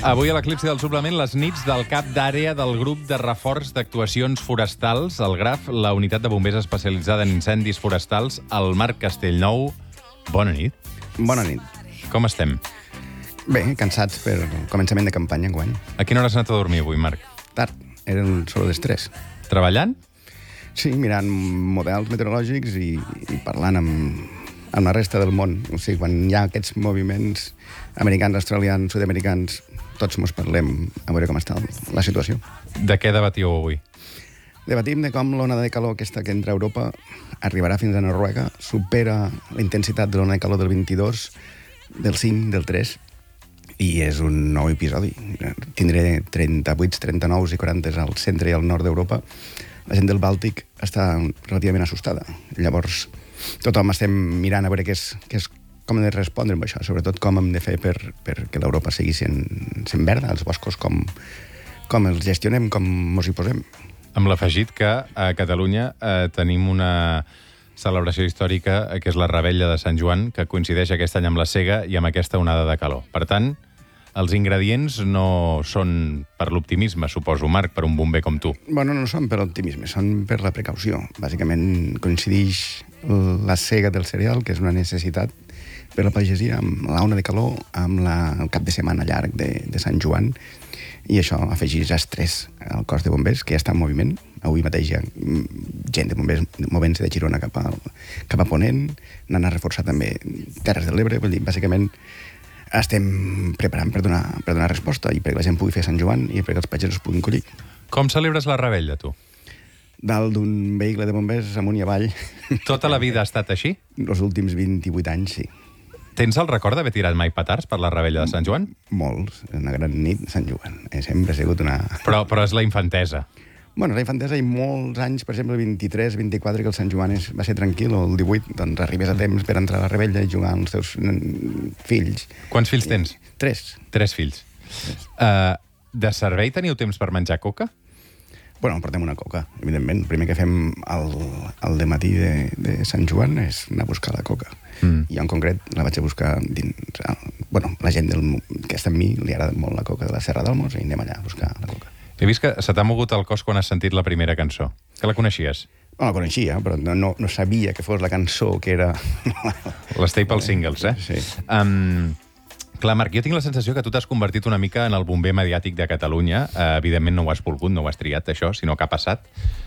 Avui a l'Eclipsi del Suplement, les nits del cap d'àrea del grup de reforç d'actuacions forestals, el GRAF, la unitat de bombers especialitzada en incendis forestals, el Marc Castellnou. Bona nit. Bona nit. Com estem? Bé, cansats per començament de campanya enguany. A quina hora has anat a dormir avui, Marc? Tard, eren solo les 3. Treballant? Sí, mirant models meteorològics i parlant amb la resta del món. O sigui, quan hi ha aquests moviments americans, australians, sud-americans, tots mos parlem a veure com està la situació. De què debatíeu avui? Debatim de com l'onada de calor aquesta que entra a Europa arribarà fins a Noruega, supera la intensitat de l'onada de calor del 22, del 5, del 3, i és un nou episodi. Tindré 38, 39 i 40 al centre i al nord d'Europa. La gent del Bàltic està relativament assustada. Llavors, tothom estem mirant a veure com hem de respondre amb això, sobretot com hem de fer perquè l'Europa sigui sent verda, els boscos, com els gestionem, com ens hi posem. Amb l'afegit que a Catalunya tenim una celebració històrica, que és la Revetlla de Sant Joan, que coincideix aquest any amb la sega i amb aquesta onada de calor. Per tant, els ingredients no són per l'optimisme, suposo, Marc, per un bomber com tu. Bueno, no són per l'optimisme, són per la precaució. Bàsicament coincideix la sega del cereal, que és una necessitat per la pagesia, amb l'ona de calor, amb el cap de setmana llarg de Sant Joan, i això afegeix estrès al cos de bombers, que ja està en moviment. Avui mateix hi ha gent de bombers movent-se de Girona cap a Ponent, n'han a reforçar també Terres de l'Ebre, vull dir, bàsicament estem preparant per donar resposta i perquè la gent pugui fer Sant Joan i perquè els pagesos puguin collir. Com celebres la Revetlla, tu? Dalt d'un vehicle de bombers, amunt i avall. Tota la vida ha estat així? Els últims 28 anys, sí. Tens el record d'haver tirat mai petards per la Revetlla de Sant Joan? Molts. Una gran nit de Sant Joan. Sempre ha sigut una... Però és la infantesa. Bueno, la infantesa i molts anys, per exemple, el 23, 24, que el Sant Joan va ser tranquil, o el 18, doncs arribes a temps per entrar a la Revetlla i jugar amb els teus fills. Quants fills tens? 3. 3 fills. De servei teniu temps per menjar coca? Bueno, portem una coca, evidentment. El primer que fem al dematí de Sant Joan és anar a buscar la coca. I en concret la vaig a buscar dins... Bueno, la gent que està amb mi li agrada molt la coca de la Serra d'Almos i anem allà a buscar la coca. He vist que se t'ha mogut el cos quan has sentit la primera cançó. Que la coneixies? No la coneixia, però no sabia que fos la cançó que era... L'Staple Singles, eh? Sí. Clar, Marc, jo tinc la sensació que tu t'has convertit una mica en el bomber mediàtic de Catalunya. Evidentment no ho has volgut, no ho has triat, això, sinó que ha passat.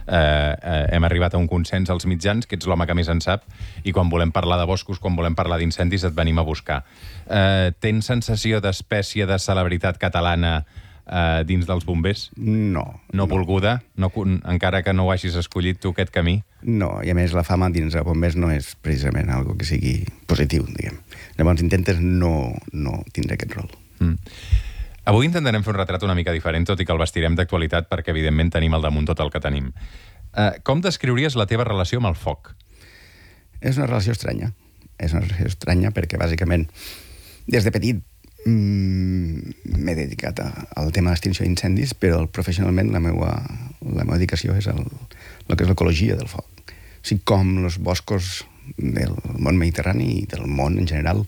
Hem arribat a un consens als mitjans, que ets l'home que més en sap, i quan volem parlar de boscos, quan volem parlar d'incendis, et venim a buscar. Tens sensació d'espècie de celebritat catalana dins dels bombers? No. No volguda? Encara que no ho hagis escollit tu, aquest camí? No, i a més la fama dins de bombers no és precisament algo que sigui positiu, diguem. Llavors intentes no tindre aquest rol. Avui intentarem fer un retrat una mica diferent, tot i que el vestirem d'actualitat, perquè evidentment tenim al damunt tot el que tenim. Com descriuries la teva relació amb el foc? És una relació estranya. És una relació estranya perquè, bàsicament, des de petit m'he dedicat al tema d'extinció d'incendis, però professionalment la meva dedicació és el que és l'ecologia del foc. O sigui, com els boscos del món mediterrani i del món en general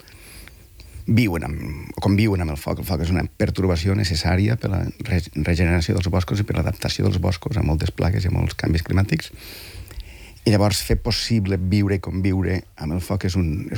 conviuen amb el foc. El foc és una pertorbació necessària per la regeneració dels boscos i per l'adaptació dels boscos a moltes plagues i a molts canvis climàtics. I llavors fer possible viure i conviure amb el foc és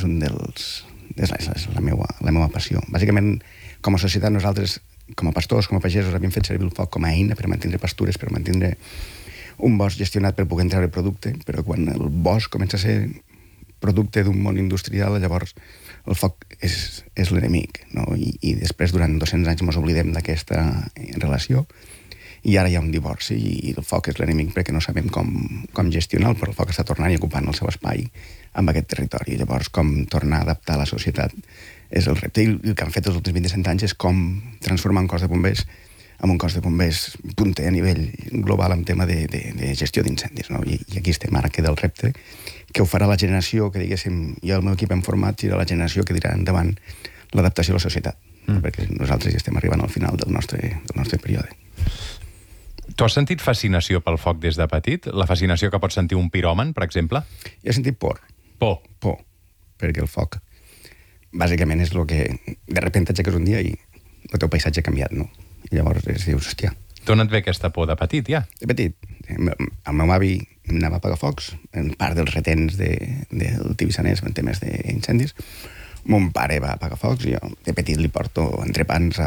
la meva passió. Bàsicament, com a societat, nosaltres, com a pastors, com a pagesos, havíem fet servir el foc com a eina per mantenir pastures, per mantenir un bosc gestionat per poder treure producte, però quan el bosc comença a ser producte d'un món industrial, llavors el foc és l'enemic, no? I després, durant 200 anys, ens oblidem d'aquesta relació, i ara hi ha un divorci i el foc és l'enemic perquè no sabem com gestionar-lo, però el foc està tornant i ocupant el seu espai amb aquest territori. Llavors, com tornar a adaptar la societat és el repte. I el que han fet els últims 27 anys és com transformar un cos de bombers en un cos de bombers punter a nivell global en tema de gestió d'incendis. No? I aquí estem ara, queda el repte, que ho farà la generació que, diguéssim, i el meu equip hem format, serà la generació que dirà endavant l'adaptació a la societat, perquè nosaltres ja estem arribant al final del nostre període. Tu has sentit fascinació pel foc des de petit? La fascinació que pot sentir un piròman, per exemple? Jo he sentit por. Por? Por, perquè el foc bàsicament és el que de repente aixeques un dia i teu paisatge ha canviat, no? I llavors dius, hòstia... D'on et ve aquesta por de petit, ja? De petit, el meu avi anava a apagar focs, en part dels retens del Tibissanès en temes d'incendis. Mon pare va apagar focs i jo de petit li porto entrepans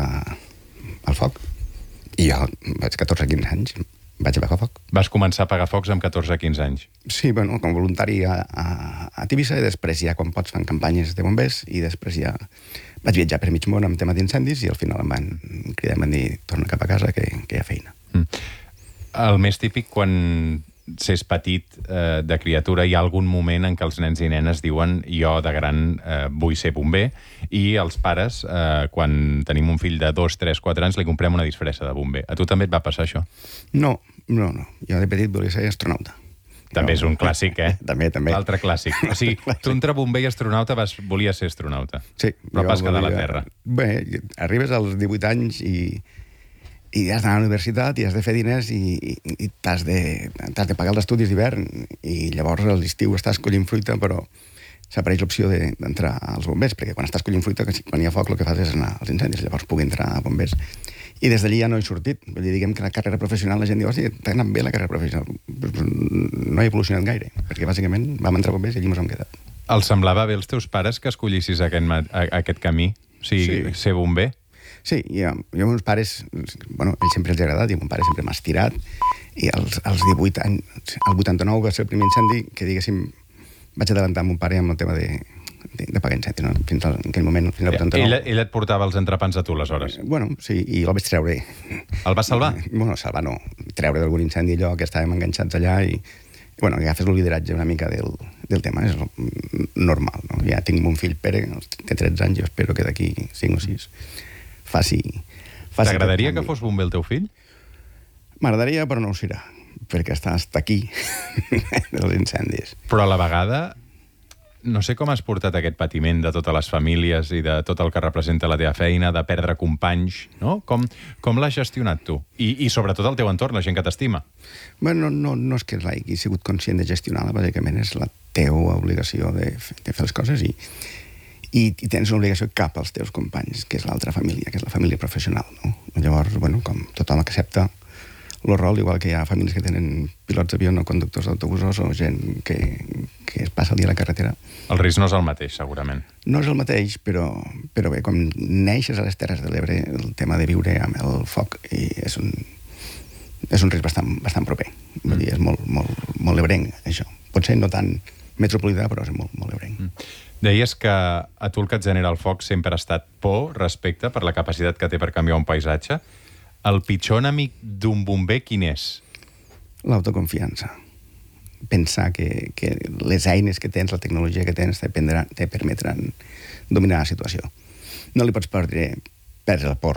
al foc. I jo vaig 14-15 anys, vaig apagar foc. Vas començar a apagar focs amb 14-15 anys. Sí, bueno, com a voluntari a Tivissa, i després ja quan pots fan campanyes de bombers, i després ja vaig viatjar per mig món amb tema d'incendis i al final em van cridar i em van dir torna cap a casa que hi ha feina. El més típic quan s'és petit de criatura, hi ha algun moment en què els nens i nenes diuen jo de gran vull ser bomber, i els pares, quan tenim un fill de 2, 3, 4 anys, li comprem una disfressa de bomber. A tu també et va passar això? No. Jo de petit volia ser astronauta. També és un clàssic, eh? També. L'altre clàssic. O sigui, tu entre bomber i astronauta volies ser astronauta. Sí. Però vas quedar a la Terra. Bé, arribes als 18 anys i has d'anar a la universitat i has de fer diners i t'has de pagar els estudis d'hivern i llavors a l'estiu estàs collint fruita, però s'apareix l'opció d'entrar als bombers, perquè quan estàs collint fruita, quan hi ha foc, el que fas és anar als incendis, llavors puc entrar a bombers. I des d'allí ja no he sortit. Vull dir, diguem que la carrera professional, la gent diu, hòstia, t'ha anat bé la carrera professional. No he evolucionat gaire, perquè bàsicament vam entrar a bombers i allí ens hem quedat. Els semblava bé als teus pares que escollissis aquest camí? O sigui, ser bomber? Sí, jo meus pares, bueno, a ells sempre els ha agradat i mon pare sempre m'ha estirat, i als 18 anys, al 89 va ser el primer incendi que, diguéssim, vaig adelantar mon pare amb el tema de pagar incendis, no? Fins en aquell moment, fins al 89. Ell et portava els entrepans a tu, aleshores? Bueno, sí, i el vaig treure. El vas salvar? Bueno, salvar no, treure d'algun incendi allò que estàvem enganxats allà i bueno, agafes el lideratge una mica del tema, és normal, no? Ja tinc un fill, Pere, té 13 anys, jo espero que d'aquí 5 o 6 faci... T'agradaria que fos bomber el teu fill? M'agradaria, però no ho serà, perquè està aquí, dels incendis. Però a la vegada, no sé com has portat aquest patiment de totes les famílies i de tot el que representa la teva feina, de perdre companys, no? Com l'has gestionat tu? I sobretot el teu entorn, la gent que t'estima. Bueno, no és que l'hagi sigut conscient de gestionar-la, bàsicament és la teua obligació de fer les coses i tens una obligació cap als teus companys, que és l'altra família, que és la família professional, no? Llavors, bueno, com tothom accepta el rol, igual que hi ha famílies que tenen pilots d'avió o conductors d'autobusos o gent que es passa el dia a la carretera. El risc no és el mateix, segurament. No és el mateix, però bé, quan neixes a les Terres de l'Ebre, el tema de viure amb el foc és un risc bastant proper. Vull dir, és molt ebrenc, això. Potser no tan metropolità, però és molt ebrenc. Deies que a tu el que et genera el foc sempre ha estat por, respecte per la capacitat que té per canviar un paisatge. El pitjor enemic d'un bomber, quin és? L'autoconfiança. Pensar que les eines que tens, la tecnologia que tens, te permetran dominar la situació. No li pots perdre el por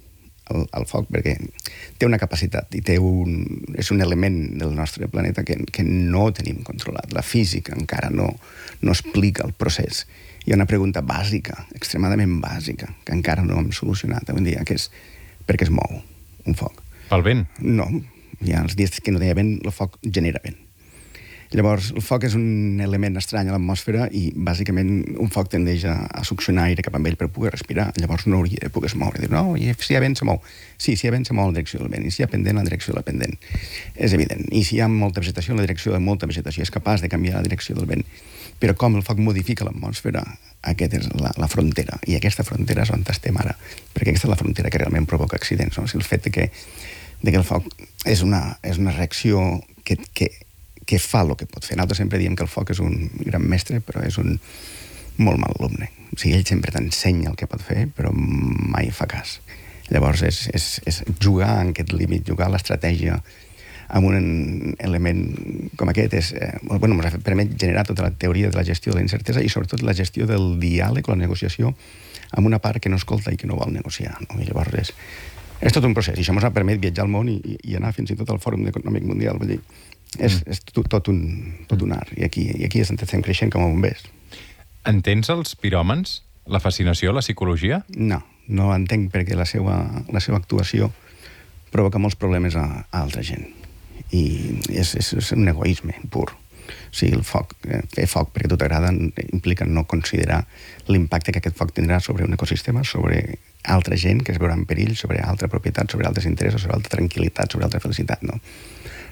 al foc, perquè té una capacitat i és un element del nostre planeta que no tenim controlat. La física encara no explica el procés. Hi ha una pregunta bàsica, extremadament bàsica, que encara no hem solucionat avui dia, que és per què es mou un foc? Pel vent? No. Hi ha els dies que no hi ha vent, el foc genera vent. Llavors, el foc és un element estrany a l'atmosfera i, bàsicament, un foc tendeix a succionar aire cap amb ell per poder respirar. Llavors no hauria de poder moure. Diu, no, si hi ha vent, se mou. Sí, si hi ha vent, se mou en la direcció del vent. I si hi ha pendent, la direcció de la pendent. És evident. I si hi ha molta vegetació, la direcció de molta vegetació. És capaç de canviar la direcció del vent. Però com el foc modifica l'atmosfera, aquesta és la frontera. I aquesta frontera és on estem ara. Perquè aquesta és la frontera que realment provoca accidents. No? O sigui, el fet de que el foc és una reacció que fa el que pot fer. Nosaltres sempre diem que el foc és un gran mestre, però és un molt mal alumne. O sigui, ell sempre t'ensenya el que pot fer, però mai fa cas. Llavors, és jugar en aquest límit, jugar a l'estratègia amb un element com aquest, ens permet generar tota la teoria de la gestió de la incertesa i sobretot la gestió del diàleg o la negociació amb una part que no escolta i que no vol negociar. No? I llavors és tot un procés. I això ens ha permès viatjar al món i anar fins i tot al Fòrum Econòmic Mundial. Vull dir, és tot un art. I aquí és on estem creixent com a bombers. Entens els piròmans? La fascinació, la psicologia? No entenc perquè la seva actuació provoca molts problemes a altra gent. I és un egoisme pur. O sigui, el foc, fer foc perquè a tu t'agrada implica no considerar l'impacte que aquest foc tindrà sobre un ecosistema, sobre altra gent que es veurà en perill, sobre altra propietat, sobre altres interessos, sobre altra tranquil·litat, sobre altra felicitat, no?